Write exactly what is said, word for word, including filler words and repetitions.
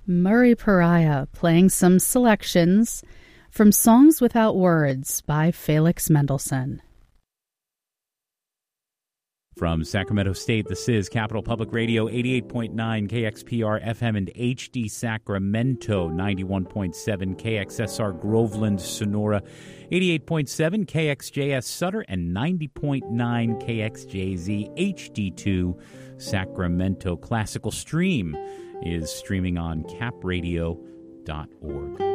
Murray Pariah playing some selections from Songs Without Words by Felix Mendelssohn. From Sacramento State, this is Capital Public Radio, eighty-eight point nine K X P R F M and H D Sacramento, ninety-one point seven K X S R Groveland, Sonora, eighty-eight point seven K X J S Sutter, and ninety point nine K X J Z H D two Sacramento. Classical Stream is streaming on cap radio dot org.